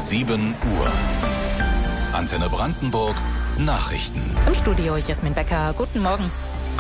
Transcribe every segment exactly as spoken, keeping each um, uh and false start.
sieben Uhr. Antenne Brandenburg Nachrichten. Im Studio Jasmin Becker. Guten Morgen.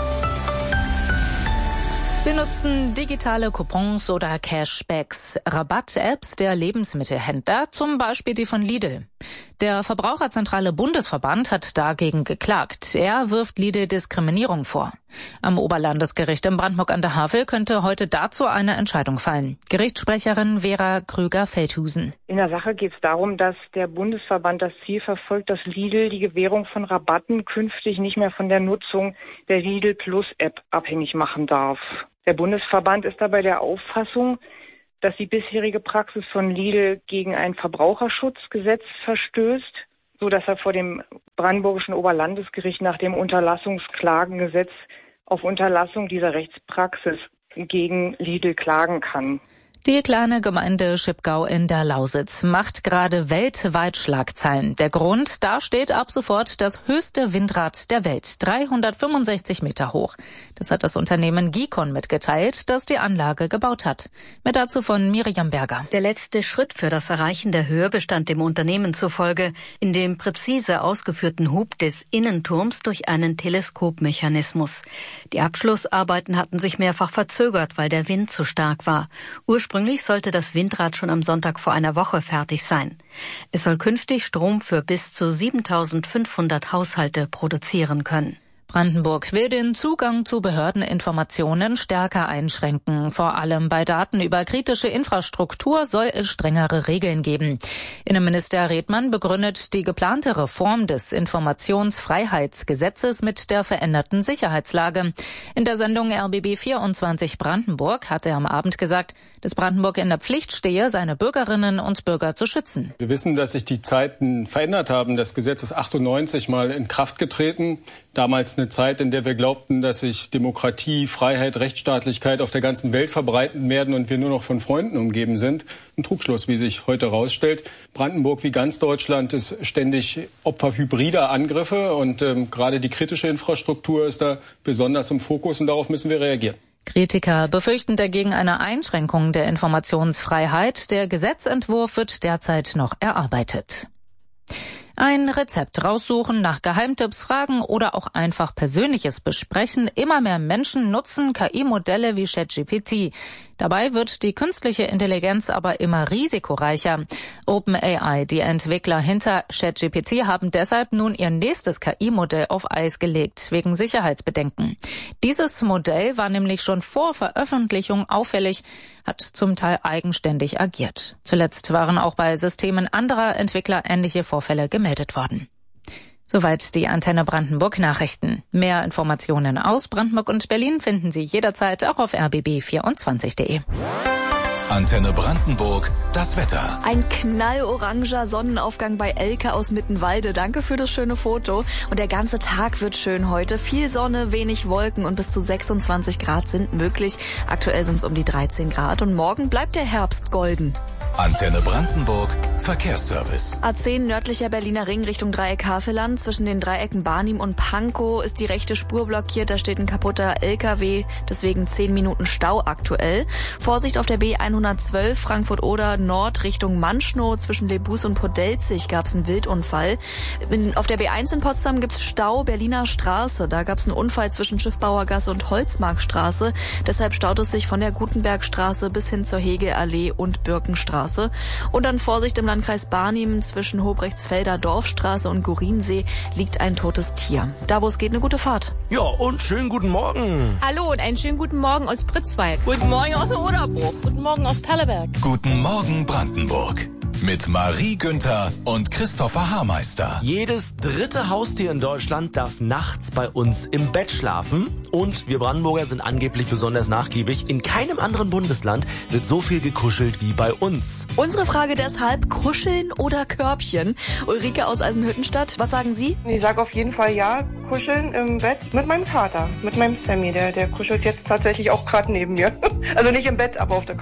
Sie nutzen digitale Coupons oder Cashbacks, Rabatt-Apps der Lebensmittelhändler, zum Beispiel die von Lidl. Der Verbraucherzentrale Bundesverband hat dagegen geklagt. Er wirft Lidl Diskriminierung vor. Am Oberlandesgericht in Brandenburg an der Havel könnte heute dazu eine Entscheidung fallen. Gerichtssprecherin Vera Krüger-Feldhusen. In der Sache geht es darum, dass der Bundesverband das Ziel verfolgt, dass Lidl die Gewährung von Rabatten künftig nicht mehr von der Nutzung der Lidl Plus App abhängig machen darf. Der Bundesverband ist dabei der Auffassung, dass die bisherige Praxis von Lidl gegen ein Verbraucherschutzgesetz verstößt, so dass er vor dem Brandenburgischen Oberlandesgericht nach dem Unterlassungsklagengesetz auf Unterlassung dieser Rechtspraxis gegen Lidl klagen kann. Die kleine Gemeinde Schipgau in der Lausitz macht gerade weltweit Schlagzeilen. Der Grund, da steht ab sofort das höchste Windrad der Welt, dreihundertfünfundsechzig Meter hoch. Das hat das Unternehmen Gicon mitgeteilt, das die Anlage gebaut hat. Mehr dazu von Miriam Berger. Der letzte Schritt für das Erreichen der Höhe bestand dem Unternehmen zufolge in dem präzise ausgeführten Hub des Innenturms durch einen Teleskopmechanismus. Die Abschlussarbeiten hatten sich mehrfach verzögert, weil der Wind zu stark war. Ursprünglich sollte das Windrad schon am Sonntag vor einer Woche fertig sein. Es soll künftig Strom für bis zu siebentausendfünfhundert Haushalte produzieren können. Brandenburg will den Zugang zu Behördeninformationen stärker einschränken. Vor allem bei Daten über kritische Infrastruktur soll es strengere Regeln geben. Innenminister Redmann begründet die geplante Reform des Informationsfreiheitsgesetzes mit der veränderten Sicherheitslage. In der Sendung R B B vierundzwanzig Brandenburg hat er am Abend gesagt, dass Brandenburg in der Pflicht stehe, seine Bürgerinnen und Bürger zu schützen. Wir wissen, dass sich die Zeiten verändert haben. Das Gesetz ist achtundneunzig mal in Kraft getreten. Damals eine Zeit, in der wir glaubten, dass sich Demokratie, Freiheit, Rechtsstaatlichkeit auf der ganzen Welt verbreiten werden und wir nur noch von Freunden umgeben sind. Ein Trugschluss, wie sich heute herausstellt. Brandenburg wie ganz Deutschland ist ständig Opfer hybrider Angriffe und ähm, gerade die kritische Infrastruktur ist da besonders im Fokus und darauf müssen wir reagieren. Kritiker befürchten dagegen eine Einschränkung der Informationsfreiheit. Der Gesetzentwurf wird derzeit noch erarbeitet. Ein Rezept raussuchen, nach Geheimtipps fragen oder auch einfach Persönliches besprechen. Immer mehr Menschen nutzen K I-Modelle wie ChatGPT. Dabei wird die künstliche Intelligenz aber immer risikoreicher. OpenAI, die Entwickler hinter ChatGPT, haben deshalb nun ihr nächstes K I-Modell auf Eis gelegt, wegen Sicherheitsbedenken. Dieses Modell war nämlich schon vor Veröffentlichung auffällig, hat zum Teil eigenständig agiert. Zuletzt waren auch bei Systemen anderer Entwickler ähnliche Vorfälle gemeldet worden. Soweit die Antenne Brandenburg Nachrichten. Mehr Informationen aus Brandenburg und Berlin finden Sie jederzeit auch auf r b b vierundzwanzig punkt de. Antenne Brandenburg, das Wetter. Ein knalloranger Sonnenaufgang bei Elke aus Mittenwalde. Danke für das schöne Foto. Und der ganze Tag wird schön heute. Viel Sonne, wenig Wolken und bis zu sechsundzwanzig Grad sind möglich. Aktuell sind es um die dreizehn Grad und morgen bleibt der Herbst golden. Antenne Brandenburg, Verkehrsservice. A zehn nördlicher Berliner Ring Richtung Dreieck Havelland. Zwischen den Dreiecken Barnim und Pankow ist die rechte Spur blockiert. Da steht ein kaputter L K W, deswegen zehn Minuten Stau aktuell. Vorsicht auf der B hundertzwölf Frankfurt-Oder Nord Richtung Manschnow. Zwischen Lebus und Podelzig gab es einen Wildunfall. In, auf der B eins in Potsdam gibt's Stau Berliner Straße. Da gab es einen Unfall zwischen Schiffbauergasse und Holzmarkstraße. Deshalb staut es sich von der Gutenbergstraße bis hin zur Hegeallee und Birkenstraße. Und dann Vorsicht im Landkreis Barnim, zwischen Hobrechtsfelder Dorfstraße und Gorinsee liegt ein totes Tier. Da wo es geht, eine gute Fahrt. Ja, und schönen guten Morgen. Hallo und einen schönen guten Morgen aus Pritzwalk. Guten Morgen aus der Oderbruch. Guten Morgen aus Pelleberg. Guten Morgen Brandenburg. Mit Marie Günther und Christopher Haarmeister. Jedes dritte Haustier in Deutschland darf nachts bei uns im Bett schlafen. Und wir Brandenburger sind angeblich besonders nachgiebig. In keinem anderen Bundesland wird so viel gekuschelt wie bei uns. Unsere Frage deshalb, kuscheln oder Körbchen? Ulrike aus Eisenhüttenstadt, was sagen Sie? Ich sage auf jeden Fall ja, kuscheln im Bett mit meinem Kater, mit meinem Sammy. Der, der kuschelt jetzt tatsächlich auch gerade neben mir. Also nicht im Bett, aber auf der Couch.